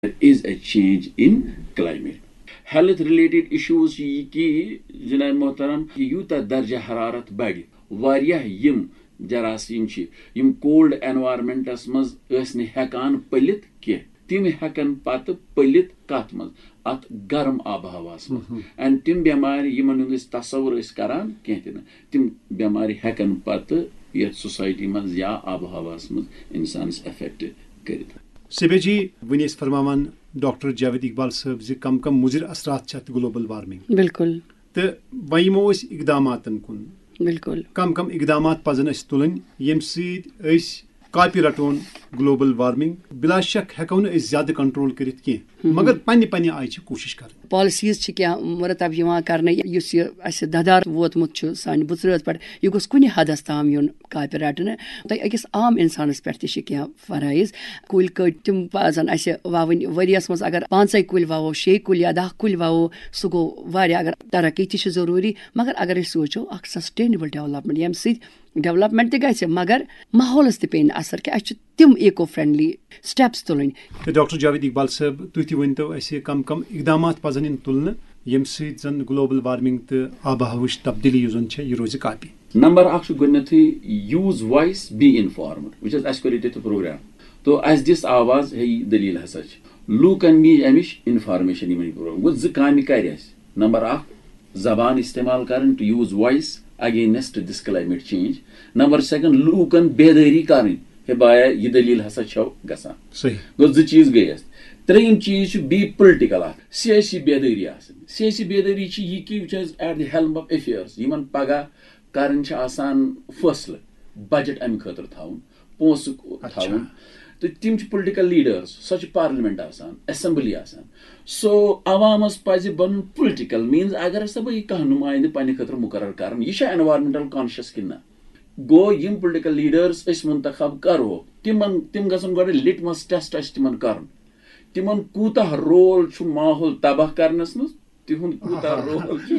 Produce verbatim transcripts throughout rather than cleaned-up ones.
there is a change in climate. Health related issues ki janaab muhtaram yuta darja hararat badi variyah yim jarasim chi yim cold environment as maz asne hekan palit ke tim hekan pat palit kat maz at garm abhavas maz and tim bemari yiman is tasavvur is karan ketina tim bemari hekan pat yet society maz ya abhavas maz insans affect karit. सिबेजी वनीस फरमावन doctor Javed Iqbal साहब जे कम कम मुजिर असरात छत global warming बिल्कुल तो वयमो अस इकदामातन कुन बिल्कुल कम कम इकदामात पजन अस तुलन यम सीद अस copy रटोन global warming बिला शक हेको न अस ज्यादा कंट्रोल करित की मगर पन्ने पन्ने आय छ कोशिश कर पॉलिसीज छ क्या मुरतब यवान करने युस अस ददार वोतमुत छ सान बुजरत पर यु गोस कुनि हदस ताम युन कापी रटन त अकिस आम इंसानस पर छ क्या फराइज कुल कट तिम पजन अस वावन वरियस मस अगर पांचै कुल वावो शे कुल या दह कुल वावो सु गो वारिया अगर तरक्की छ जरूरी मगर अगर अस सोचो अक सस्टेनेबल डेवलपमेंट यम सी डेवलपमेंट गए मगर माहौलस ते पेन असर कि अस तिम इको फ्रेंडली स्टेप्स तुलन. डॉक्टर जावेद इकबाल साहब तुह ती वनतो अस कम कम इकदामात पजन इन तुलन यम सि जन ग्लोबल वार्मिंग तो आब हवाच तब्दीली युजन छ यह रोज कापी. नंबर अख छ गनथि use voice be informed which is अस करित तो प्रोग्राम तो अस दिस आवाज है दलील हसा छ लूकन मी अमिश इन्फॉर्मेशन यमन प्रोग्राम गो ज कामि कर अस. नंबर अख जबान इस्तेमाल करन to use voice against this climate change. Number second, लूकन बेदारी करन हे बाया ये दलील हसा छ गसा सही गो ज चीज गयस. त्रेम चीज छ बी पॉलिटिकल सियासी बेदारी आसन. सियासी बेदारी छ ये कि which is at the helm of affairs Yemen पगा करन छ आसान फैसला बजट अम खतर थाउन पोस थाउन तो तिम छ पॉलिटिकल लीडर्स सच पार्लियामेंट आसान असेंबली आसान. सो अवामस पज बन पॉलिटिकल मीन्स अगर सब ये कह नुमाइंद पन्ने खतर मुकर्रर करन यह एनवायरमेंटल कॉन्शियस किन्ना गो यम पॉलिटिकल लीडर्स अस मुंतखब करो तिमन तिम गसन गड लिटमस टेस्ट अस तिमन करन तिमन कूता रोल छु माहौल तबाह करनस न तिहुन कूता रोल छु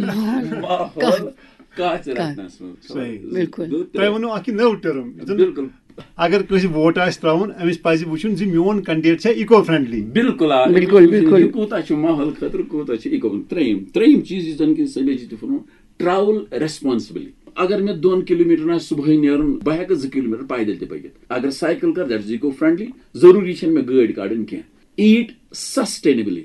माहौल काच रखनस सही बिल्कुल तय वनो आकि नव टर्म बिल्कुल अगर कोई वोट आस त्राउन अमिस पाज वुचुन जी मियोन कैंडिडेट छ इको फ्रेंडली बिल्कुल बिल्कुल बिल्कुल कोता छ माहौल खतर कोता छ इको त्रेम त्रेम चीज जन के सलेजी त फनो ट्रैवल रेस्पॉन्सिबली अगर मैं दो किलोमीटर ना सुबह नेरन बहक दो किलोमीटर पैदल ते पगित अगर साइकिल कर दैट इज इको फ्रेंडली जरूरी छ मैं गाड़ी काडन के ईट सस्टेनेबली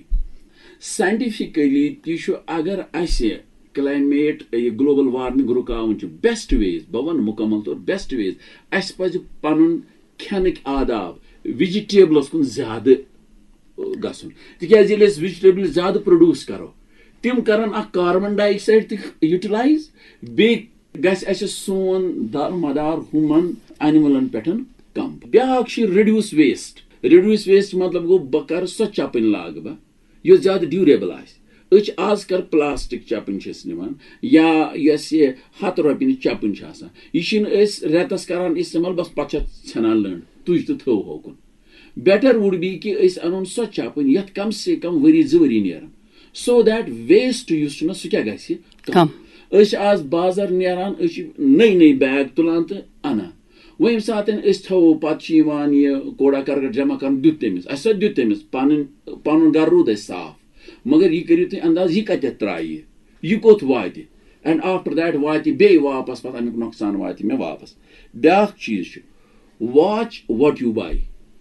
साइंटिफिकली तिशु अगर असे climate global warming रुकावन best veg बवन मुकम्मल तौर बेस्ट वेज अस पज पनुन खेनिक आदाब वेजिटेबल्स कुन ज्यादा गसन तिकाज येले वेजिटेबल ज्यादा प्रोड्यूस करो तिम करन अ कार्बन डाइऑक्साइड ति यूटिलाइज बे गस अस सोन दारमदार ह्यूमन एनिमलन पेटन कम ब्याक छ रिड्यूस वेस्ट रिड्यूस वेस्ट मतलब गो बकर सो चपन लाग बा यो ज्यादा ड्यूरेबल आस अच आज कर प्लास्टिक चपन निमान या यस ये हत रोपिन चपन यह रेतस करान इस्तेमाल बस पे छान लंड तुज तो थो होकुन बेटर वुड बी कि अन सो चपन यथ कम से कम worry जवरी नेरान so that waste use सह क्या गि कम आज बाजार नेरान नई नई बैग तुलान तो अना वो ये सात थो पे कूड़ा करकट जमा कर दुत तमिस अस दुत तमिस पन गर रूद साफ मगर यह करियो तुम अंदाज यह कत त्राय यह कोत वात एंड आफ्टर दैट वात बे वापस पे अमुक नुकसान वात मे वापस. ब्याक चीज वॉच व्हाट यू बाय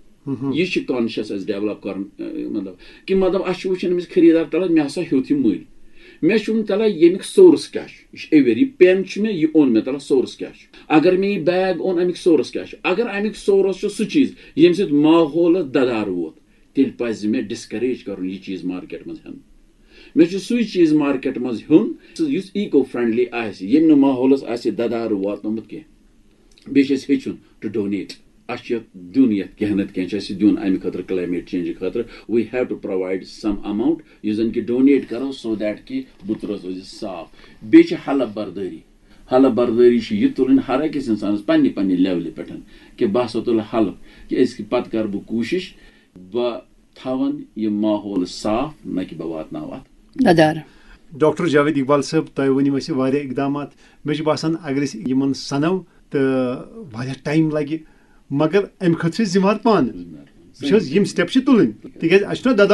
यह कॉन्शियस डेवलप कर मतलब कि मतलब अस वुचन खरीदार तल मे हसा हेत यह मल मे तल यमिक सोर्स क्या एवेरी पेन मे यह ओन मे तल सोर्स क्या अगर मे बैग ओन अमिक सोर्स क्या अगर अमिक सोर्स सह चीज ये सत माहौल ददार वोत तेल पज मे डिस्करेज कर यह चीज मार्केट मज हेन मे सू चीज मार्केट मज हेन युस इको फ्रेंडली आस यम न माहौलस आस ददार वातनमुत कह बे हेचुन टू डोनेट अस दुन ये कह नत कह दुन अमे खतर क्लाइमेट चेंज खतर we have to provide some amount यह जन कि डोनेट करो सो दैट कि बुत रोज साफ बे हलफ बर्दारी हलफ बर्दारी यह तुलन हर अकिस इंसानस पन्ने पन्ने लेवल पे कि बह हसा तुल हलफ कि पत कर बह कोशिश बह थवन यह माहौल साफ न कि बह वात ददार. डॉक्टर जावेद इकबाल साहब तुम वनो वारिया इकदामात मे बासान अगर यमन सनो तो वारिया टाइम लगे मगर अम खत जिम्मेवार पान यम स्टेप तुलन तिक